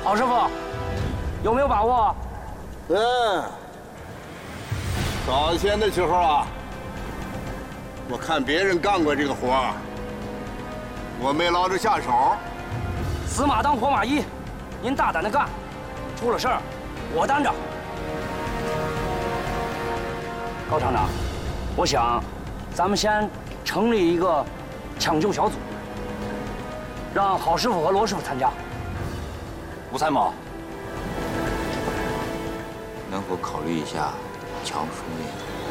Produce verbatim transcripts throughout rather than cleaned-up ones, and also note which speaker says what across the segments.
Speaker 1: 郝师傅，有没有把握？
Speaker 2: 嗯，早先的时候啊，我看别人干过这个活儿，我没捞着下手。
Speaker 1: 死马当活马医，您大胆的干，出了事儿我担着。高厂长，我想咱们先成立一个抢救小组，让郝师傅和罗师傅参加。
Speaker 3: 吴参谋，能否考虑一下乔书记？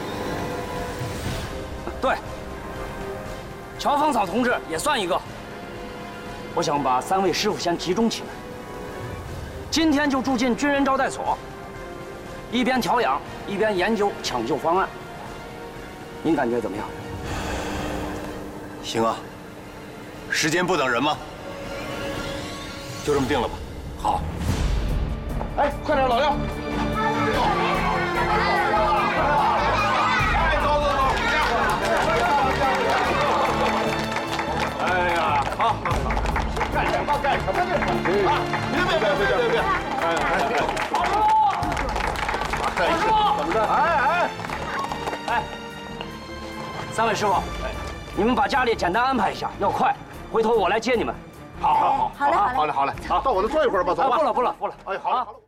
Speaker 1: 对，乔芳草同志也算一个。我想把三位师傅先集中起来，今天就住进军人招待所，一边调养一边研究抢救方案。您感觉怎么样？
Speaker 4: 行啊，时间不等人吗？就这么定了吧。好。
Speaker 2: 哎，快点，老廖！哎，走走走！哎呀，好，好，好，干什么干什么这啊！别别别别别别！哎哎，郝师傅，郝师傅，怎么着？哎哎
Speaker 1: 哎，三位师傅，你们把家里简单安排一下，要快，回头我来接你们。
Speaker 4: 好好好，
Speaker 5: 好嘞，好嘞，
Speaker 2: 好嘞好嘞，好，到我这坐一会儿吧，走吧。
Speaker 1: 不了不了不了，
Speaker 2: 哎，好了好了。